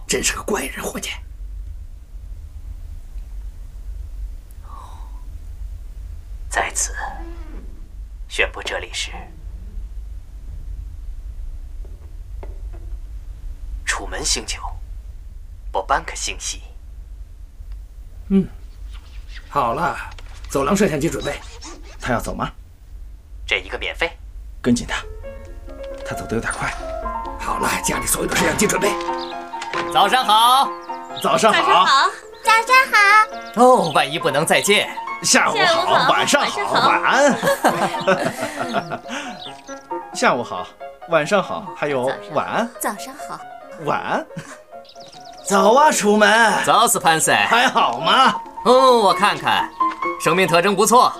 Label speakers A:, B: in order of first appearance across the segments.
A: 真是个怪人，伙计。
B: 在此宣布，这里是楚门星球，波班克星系。
A: 好了，走廊摄像机准备。
C: 他要走吗？
B: 这一个免费。
C: 跟紧他，他走得有点快。
A: 好了，家里所有的摄像机准备。
B: 早上好。
C: 早上好。
D: 早上好。
B: 哦，万一不能再见。
C: 下午好，晚上好，晚安。下午好，晚上好，还有晚安。
D: 早上好，
C: 晚安。早啊，楚门。
B: 早死潘塞，
C: 还好吗？
B: 哦，我看看，生命特征不错。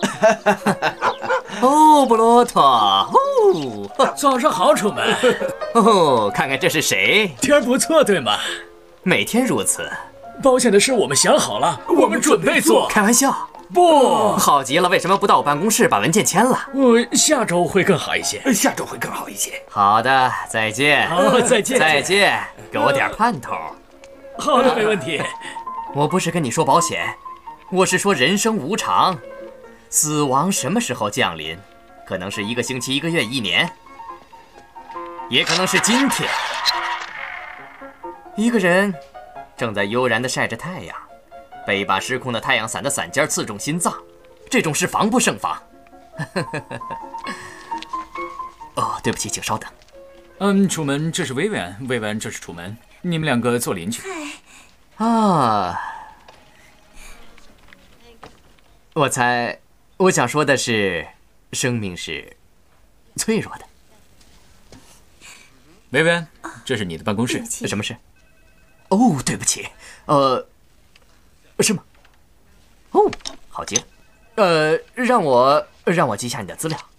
B: 哦，布罗托。哦，
E: 早上好，楚门。
B: 哦，看看这是谁？
E: 天儿不错，对吗？
B: 每天如此。
E: 保险的事我们想好了，我们准备做。
B: 开玩笑。
E: 不，
B: 好极了，为什么不到我办公室把文件签了？
E: 下周会更好一些。
A: 下周会更好一些。
B: 好的，再见。
E: 好，再见。
B: 再见，给我点盼头。
E: 好的，没问题。
B: 我不是跟你说保险，我是说人生无常，死亡什么时候降临？可能是1个星期、1个月、1年，也可能是今天。一个人正在悠然地晒着太阳，被一把失控的太阳伞的伞尖刺中心脏，这种事防不胜防。哦，对不起，请稍等。
E: 楚门，这是薇薇安，薇薇安，这是楚门，你们2个做邻居。
B: 啊，我想说的是，生命是脆弱的。
E: 薇薇安，这是你的办公室。
B: 什么事？哦，对不起，是吗？哦，好极了。让我记下你的资料。